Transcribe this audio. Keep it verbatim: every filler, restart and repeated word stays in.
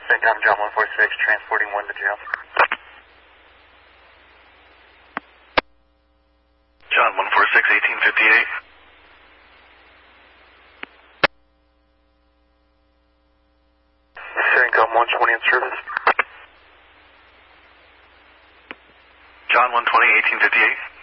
Same time, John one four six, transporting one to jail. John one four six, eighteen fifty-eight. CENTCOM one twenty in service. John one twenty, eighteen fifty-eight.